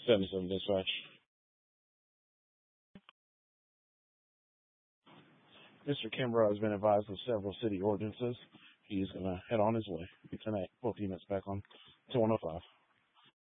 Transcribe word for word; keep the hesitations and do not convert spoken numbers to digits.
seven seven dispatch. Mister Kimbrough has been advised of several city ordinances. He is going to head on his way. ten eight. Both units back on to one oh five.